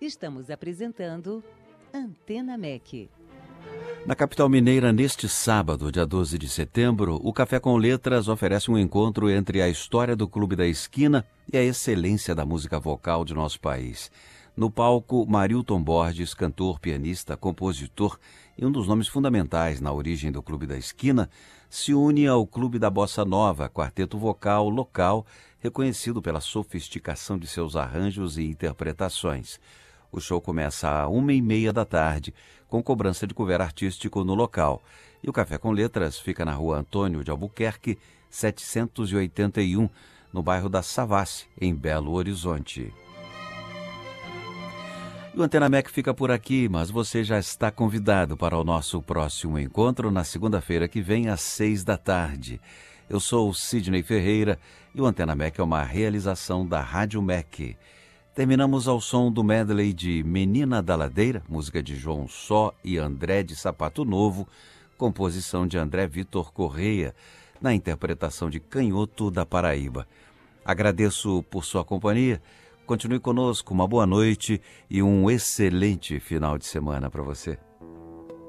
Estamos apresentando Antena MEC. Na capital mineira, neste sábado, dia 12 de setembro, o Café com Letras oferece um encontro entre a história do Clube da Esquina e a excelência da música vocal de nosso país. No palco, Marilton Borges, cantor, pianista, compositor e um dos nomes fundamentais na origem do Clube da Esquina, se une ao Clube da Bossa Nova, quarteto vocal local, reconhecido pela sofisticação de seus arranjos e interpretações. O show começa às 1h30 da tarde, com cobrança de couvert artístico no local. E o Café com Letras fica na rua Antônio de Albuquerque, 781, no bairro da Savassi, em Belo Horizonte. E o Antena MEC fica por aqui, mas você já está convidado para o nosso próximo encontro na segunda-feira que vem, às 6 da tarde. Eu sou o Sidney Ferreira e o Antena MEC é uma realização da Rádio MEC. Terminamos ao som do medley de Menina da Ladeira, música de João Só e André de Sapato Novo, composição de André Vitor Correia, na interpretação de Canhoto da Paraíba. Agradeço por sua companhia, continue conosco, uma boa noite e um excelente final de semana para você.